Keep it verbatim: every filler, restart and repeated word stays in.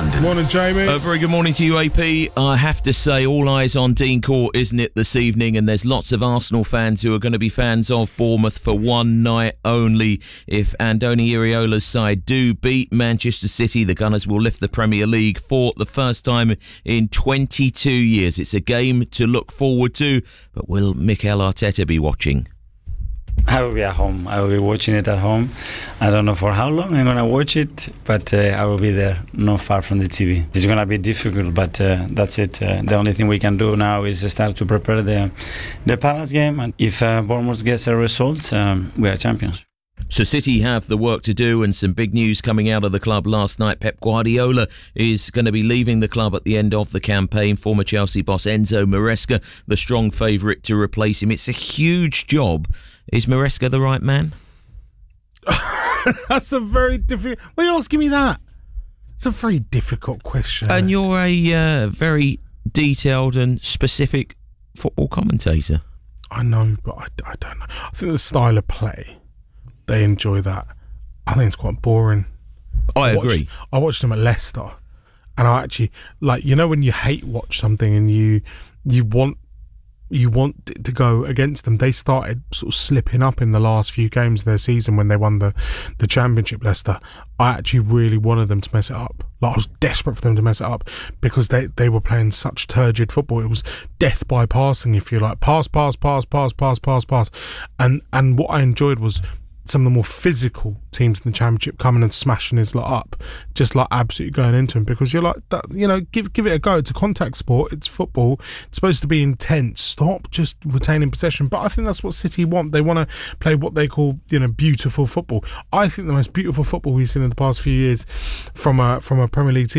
London. Morning, Jamie. A very good morning to you, A P. I have to say, all eyes on Dean Court, isn't it, this evening? And there's lots of Arsenal fans who are going to be fans of Bournemouth for one night only. If Andoni Iraola's side do beat Manchester City, the Gunners will lift the Premier League for the first time in twenty-two years. It's a game to look forward to, but will Mikel Arteta be watching? I will be at home. I will be watching it at home. I don't know for how long I'm going to watch it, but uh, I will be there, not far from the T V. It's going to be difficult, but uh, that's it. Uh, the only thing we can do now is start to prepare the the Palace game. And if uh, Bournemouth gets a result, um, we are champions. So City have the work to do, and some big news coming out of the club last night. Pep Guardiola is going to be leaving the club at the end of the campaign. Former Chelsea boss Enzo Maresca, the strong favourite to replace him. It's a huge job. Is Maresca the right man? That's a very difficult... Why are you asking me that? It's a very difficult question. And you're a uh, very detailed and specific football commentator. I know, but I, I don't know. I think the style of play, they enjoy that. I think it's quite boring. I, I watched, agree. I watched him at Leicester, and I actually, like, you know when you hate watch something and you you want you want it to go against them. They started sort of slipping up in the last few games of their season when they won the, the championship, Leicester. I actually really wanted them to mess it up. Like, I was desperate for them to mess it up because they, they were playing such turgid football. It was death by passing, if you like. Pass, pass, pass, pass, pass, pass, pass. And, and what I enjoyed was some of the more physical teams in the championship coming and smashing his lot up, just like absolutely going into him, because you're like, that, you know, give give it a go. It's a contact sport. It's football. It's supposed to be intense. Stop just retaining possession. But I think that's what City want. They want to play what they call, you know, beautiful football. I think the most beautiful football we've seen in the past few years from a from a Premier League team